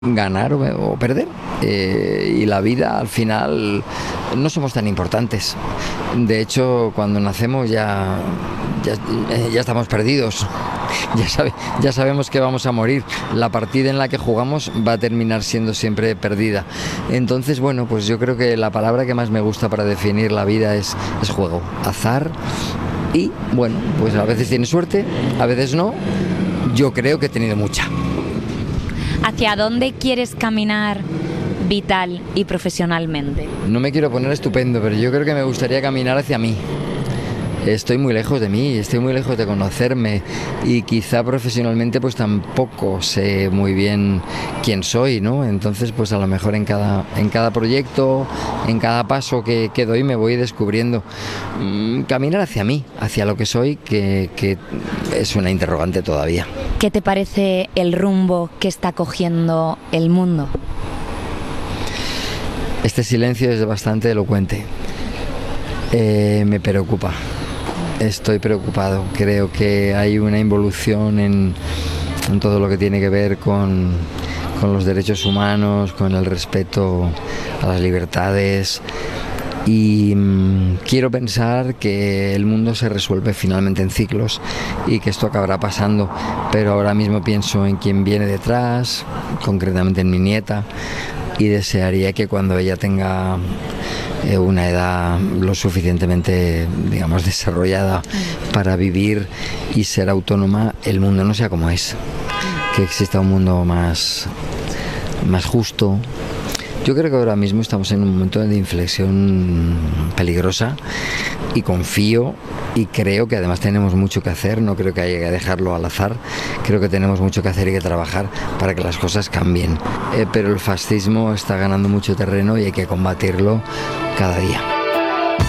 ganar o perder. Y la vida al final no somos tan importantes. De hecho, cuando nacemos ya estamos perdidos. Ya sabemos que vamos a morir. La partida en la que jugamos va a terminar siendo siempre perdida. Entonces, bueno, pues yo creo que la palabra que más me gusta para definir la vida es juego, azar. Y bueno, pues a veces tienes suerte, a veces no. Yo creo que he tenido mucha. ¿Hacia dónde quieres caminar vital y profesionalmente? No me quiero poner estupendo, pero yo creo que me gustaría caminar hacia mí. Estoy muy lejos de mí, estoy muy lejos de conocerme y quizá profesionalmente pues tampoco sé muy bien quién soy, ¿no? Entonces pues a lo mejor en cada proyecto, en cada paso que doy me voy descubriendo. Caminar hacia mí, hacia lo que soy, que es una interrogante todavía. ¿Qué te parece el rumbo que está cogiendo el mundo? Este silencio es bastante elocuente. Me preocupa. Estoy preocupado. Creo que hay una involución en todo lo que tiene que ver con los derechos humanos, con el respeto a las libertades. Y quiero pensar que el mundo se resuelve finalmente en ciclos y que esto acabará pasando, pero ahora mismo pienso en quien viene detrás, concretamente en mi nieta, y desearía que cuando ella tenga una edad lo suficientemente, digamos, desarrollada para vivir y ser autónoma, el mundo no sea como es, que exista un mundo más justo. Yo creo que ahora mismo estamos en un momento de inflexión peligrosa y confío y creo que además tenemos mucho que hacer, no creo que haya que dejarlo al azar, creo que tenemos mucho que hacer y que trabajar para que las cosas cambien. Pero el fascismo está ganando mucho terreno y hay que combatirlo cada día.